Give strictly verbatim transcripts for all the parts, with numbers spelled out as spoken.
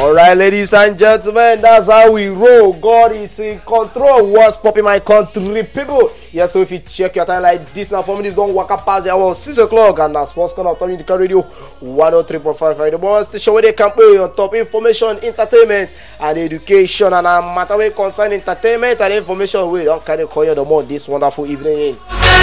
Alright, ladies and gentlemen, that's how we roll. God is in control. What's popping, my country people? Yeah, so if you check your time like this, now for me, this going to walk up past the hour six o'clock, and that's what's going to turn the radio one oh three point five. The one station where they can play on top information, entertainment, and education, and a matter way concern entertainment and information. We don't carry call you the more this wonderful evening.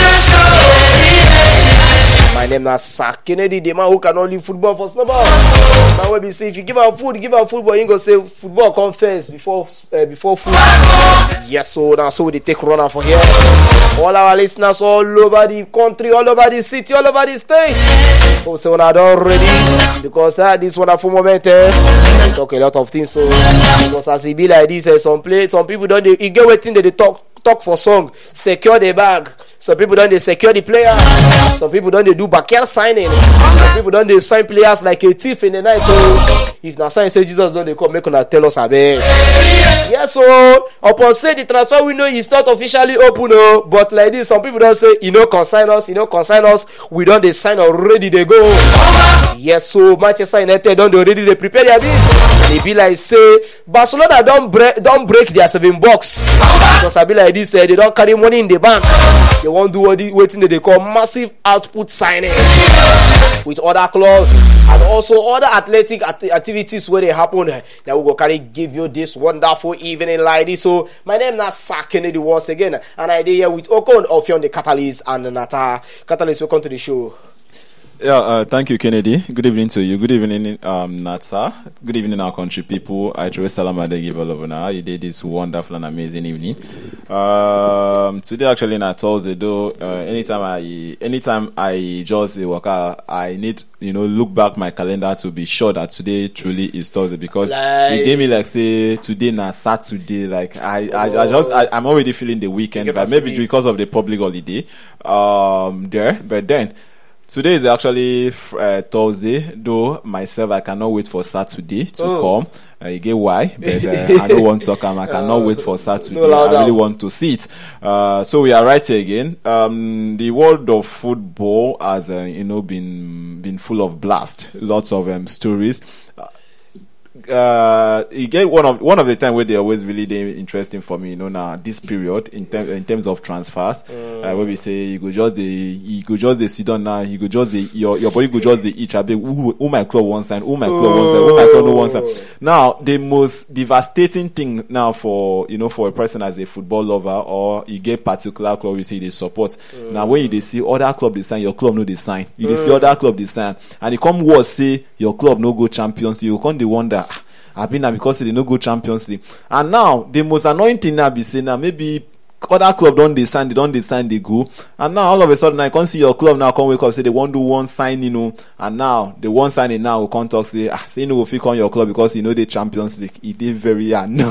My name is Sir Kennedy, the man who can only football for snowball. Now we be say if you give out food, give out football, you go say football come first before uh, before food. Yes, so now so they take runner for here. All our listeners all over the country, all over the city, all over the state. So say when I done ready because uh, this wonderful moment, eh, we talk a lot of things. So because as it be like this, eh, some play, some people don't they, you get waiting that they talk talk for song, secure the bag. Some people don't they secure the player. Some people don't they do backyard signing. Some people don't they sign players like a thief in the night. So if now sign say Jesus don't they come make una tell us a bit. Yes, so upon say the transfer window is not officially open, no, but like this, some people don't say you know consign us, you know consign us. We don't they sign already they go. Yes, so Manchester United don't they already they prepare their bid. They be like say Barcelona don't break don't break their seven box. Because I be like this, uh, they don't carry money in the bank. They won't do what waiting that they call massive output signing with other clubs and also other athletic at- activities where they happen. That we go carry give you this wonderful evening like this. So my name is Sir Kennedy once again, and I here with Okon of the Catalyst and Nata. Catalyst, welcome to the show. Yeah, uh, thank you, Kennedy. Good evening to you. Good evening, um, Natsa. Good evening, our country people. I truly salam alaikum. You did this wonderful and amazing evening. Um, today, actually, in a Thursday, though, uh, anytime I, anytime I just uh, work out, I need, you know, look back my calendar to be sure that today truly is Thursday because like, it gave me like say today na Saturday. Like I, I, I just, I, I'm already feeling the weekend, but maybe because of the public holiday, um, there, but then. Today is actually uh, Thursday, though myself, I cannot wait for Saturday to oh. come. Uh, you get why, but uh, I don't want to come. I cannot uh, wait for Saturday. No, I really want to see it. Uh, so we are right here again. Um, the world of football has, uh, you know, been been full of blast. Lots of um, stories. Uh, you get one of one of the time where they always really they interesting for me, you know. Now this period in terms in terms of transfers, mm. uh, where we say you go just the you go just the sit down now, you go just the your your body go just the each. I be who, who my club one sign, who my club one sign, who my club no one sign. Now the most devastating thing now for you know for a person as a football lover or you get particular club you see they support. Mm. Now when you they see other club they sign, your club no they sign. You mm. they see other club they sign, and they come worse say your club no go Champions League. You come they wonder. I've been there because they no go Champions League. And now the most annoying thing now be saying now maybe other club don't they sign, they don't they sign, they go. And now all of a sudden I can't see your club now come wake up say they want to do one sign, you know. And now the one signing now will come talk say ah say you know if you on your club because you know the Champions League. It is very annoying.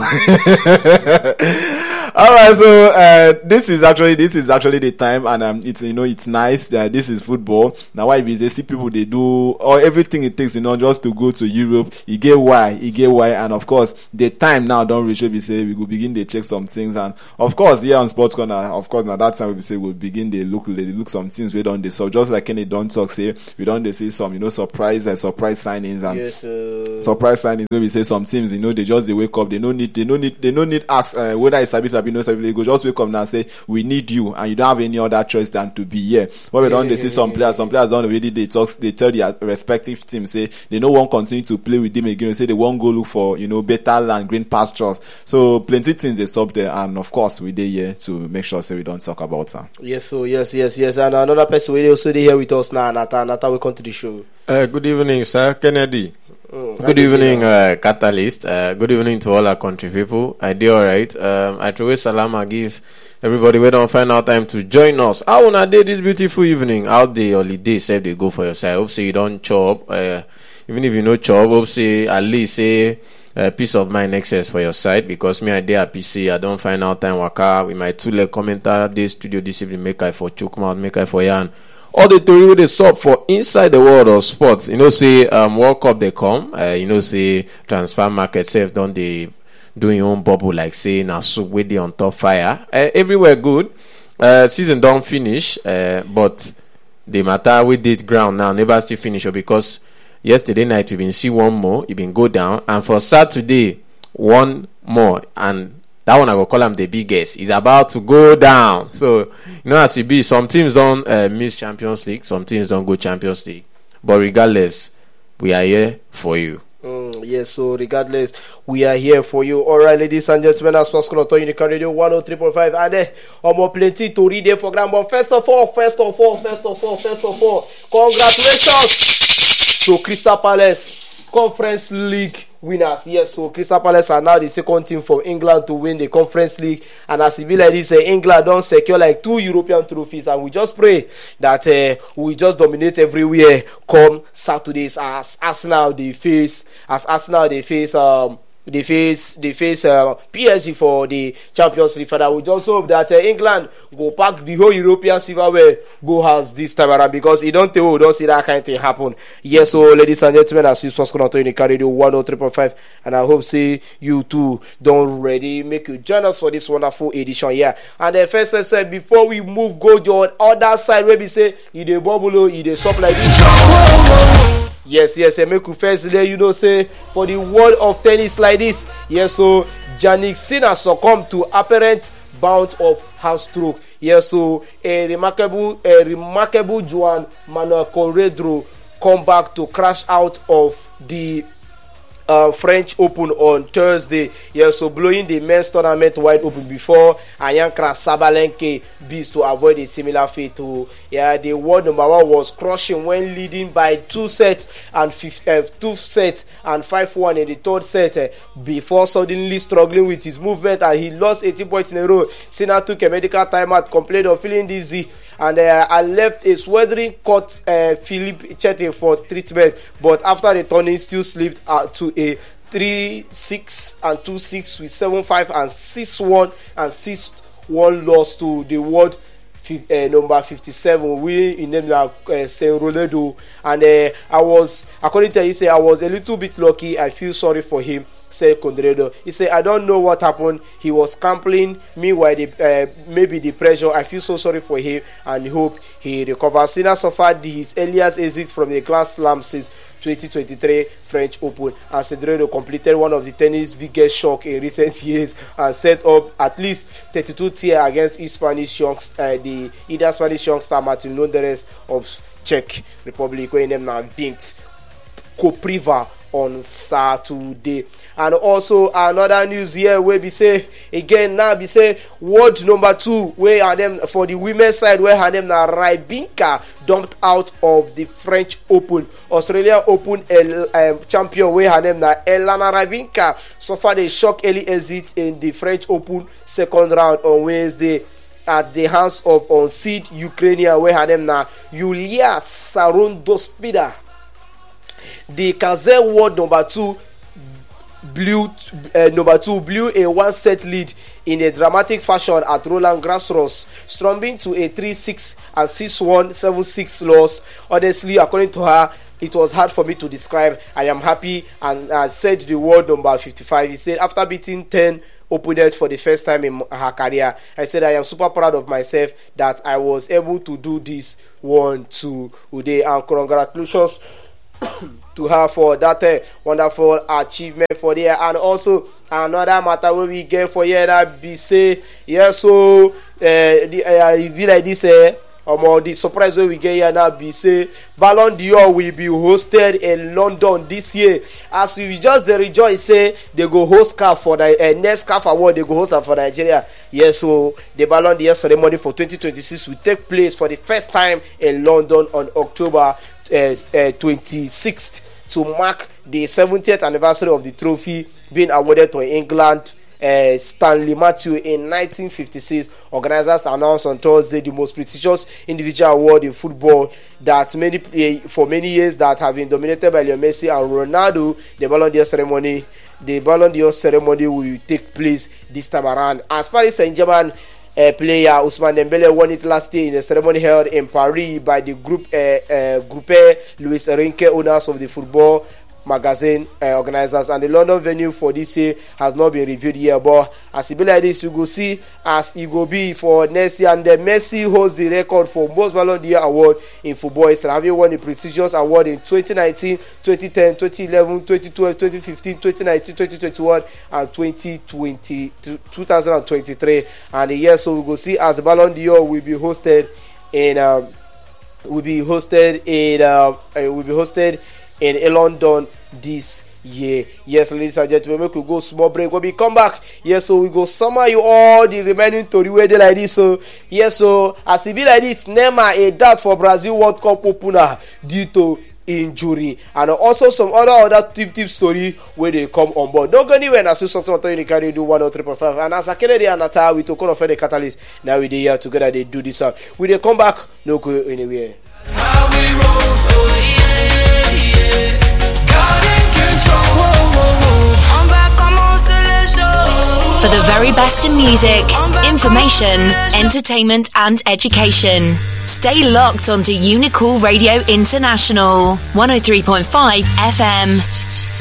All right, so uh, this is actually this is actually the time, and um, it's you know it's nice. Uh, this is football. Now, why we see people they do or everything it takes, you know, just to go to Europe. You get why, you get why, and of course the time now don't reach. We say we will begin to check some things, and of course here on Sports Corner, of course now that time we say we'll begin to look they look some things we don't. So just like Kenny don't talk say we don't they say some you know surprise uh, surprise signings and yes, uh... surprise signings. Where we say some teams you know they just they wake up they no need they no need they no need ask uh, whether it's a bit you know, they go just wake up now and say we need you, and you don't have any other choice than to be here. What we yeah, don't they see some players, some players don't already they talk, they tell their respective teams say they no one continue to play with them again. Say they won't go look for you know better land, green pastures. So plenty things they sub there, and of course we they here to make sure say we don't talk about that. Yes, so yes, yes, yes, and another person we also they here with us now. Nata, Nata, welcome to the show. Uh, good evening, Sir Kennedy. Oh, good evening, uh, Catalyst. Uh, good evening to all our country people. I do alright. Um, I truly salam I give everybody we don't find out time to join us. How on a day this beautiful evening? How the holiday say they go for your side. Hope say you don't chop. Uh, even if you no chop, hope say at least say uh, peace of mind excess for your side because me I dey happy say I don't find out time waka with my two leg commentator day studio this evening make I for choke mouth make I for yarn. All the theory they sub for inside the world of sports, you know, say um World Cup they come, uh, you know, say transfer market self don't they do your own bubble like say na soup with the on top fire. Uh, everywhere good. Uh, season don't finish, uh, but the matter we did ground now never still finish because Yesterday night, you been see one more, you been go down, and for Saturday, one more, and that one I will call them the biggest. Is about to go down. So you know, as it be, some teams don't uh, miss Champions League, some teams don't go Champions League. But regardless, we are here for you. Mm, yes, so regardless, we are here for you. All right, ladies and gentlemen, as Sports Club on Unica Radio one oh three point five, and then um, plenty to read there for Grand. But first of all, first of all, first of all, first of all, congratulations to Crystal Palace Conference League winners. Yes, so Crystal Palace are now the second team from England to win the Conference League, and as it be like this, uh, England don't secure like two European trophies, and we just pray that uh, we just dominate everywhere come Saturdays as Arsenal they face as Arsenal they face um They face they face uh, P S G for the Champions League. Father, we just hope that uh, England go pack the whole European silverware go has this time around, because you don't think we don't see that kind of thing happen. Yes, so ladies and gentlemen, as you supposed to Unica Radio one oh three point five, and I hope see you too don't ready make you join us for this wonderful edition here. And the first I said before we move go to the other side where we say you the bubble, you the sup like this. Yes, yes, and make you first let you know say for the world of tennis like this. Yes, so Jannik Sinner succumbed to apparent bout of heart stroke. Yes, so a remarkable, a remarkable Juan Manuel Corredro come back to crash out of the Uh, French Open on Thursday. Yeah, so blowing the men's tournament wide open before Ayankra Sabalenka beats to avoid a similar fate. To yeah, the world number one was crushing when leading by two sets and fifty, uh, two sets and five one in the third set uh, before suddenly struggling with his movement, and he lost eighteen points in a row. Sinner took a medical timeout, complained of feeling dizzy, and uh, I left a sweltering cut uh, Philippe Chetty for treatment, but after returning still slipped uh, to a three six and two six with seven five and six one and six one loss to the world uh, number fifty-seven. We in name uh, Saint Ronaldo, and uh, I was, according to him, he said I was a little bit lucky. I feel sorry for him, said Condredo. He said I don't know what happened. He was crumpling. Meanwhile, the, uh, maybe the pressure. I feel so sorry for him and hope he recovers. Sinner suffered his earliest exit from the Grand Slam since twenty twenty-three French Open, and Cedredo completed one of the tennis biggest shock in recent years and set up at least thirty-two tier against his Spanish youngster, uh, the either Spanish youngster Martin Londres of Czech Republic, when them now beat Kopriva on Saturday. And also another news here where we say again now we say world number two where are them for the women's side, where are them now Rybinka dumped out of the French Open. Australia Open um, champion where are them now Elana Rybinka suffered a shock early exit in the French Open second round on Wednesday at the hands of unseeded Ukrainian where are them now Yulia Sarondospida. The Kazakh world number two blew uh, number two blew a one-set lead in a dramatic fashion at Roland Garros, storming to a three six and six one, seven six loss. Honestly, according to her, it was hard for me to describe. I am happy, and uh, said the world number fifty-five. He said after beating ten opponents for the first time in her career, I said I am super proud of myself that I was able to do this one today, and congratulations to her for that uh, wonderful achievement for the year. And also another matter where we get for here that be say yes, so uh, the uh, be like this uh, um, the surprise where we get here now be say Ballon d'Or will be hosted in London this year. As we just the rejoice say they go host C A F for the uh, next C A F award, they go host for Nigeria. Yes, so the Ballon d'Or ceremony for twenty twenty-six will take place for the first time in London on October Uh, uh, twenty-sixth to mark the seventieth anniversary of the trophy being awarded to England uh, Stanley Matthew in nineteen fifty-six. Organizers announced on Thursday the most prestigious individual award in football that many uh, for many years that have been dominated by Lionel Messi and Ronaldo. The Ballon d'Or ceremony, the Ballon d'Or ceremony will take place this time around. As Paris Saint-Germain Uh, player Ousmane Dembele won it last year in a ceremony held in Paris by the group uh, uh, Groupe Luis Enrique, owners of the football magazine uh, organizers, and the London venue for this year has not been revealed yet. But as it be like this, you go see as it go be for next year, and the Messi holds the record for most Ballon d'Or award in football history, having won the prestigious award in twenty nineteen, twenty ten, twenty eleven, twenty twelve, twenty fifteen, twenty nineteen, twenty twenty-one, and twenty twenty, two thousand twenty-three. And yes, so we go see as the Ballon d'Or will be hosted in um, will be hosted in uh, uh, will be hosted in London this year. Yes, ladies and gentlemen, we could go small break. When we come back, yes, so we go summar you all the remaining story where they like this. So yes, so as it be like this, Neymar a doubt for Brazil World Cup opener due to injury, and also some other other tip tip story where they come on board. Don't go anywhere. And as you something you can do one or three point five. And as a Kennedy and Nata, we took on of the catalyst. Now we they here together. They do this. Up. We they come back. No go anywhere. That's how we roll. Oh, yeah, yeah. God in control. Whoa, whoa, whoa. I'm back. I'm on Celestial. For the very best in music, information, entertainment, and education. Stay locked onto Unicool Radio International, one oh three point five F M.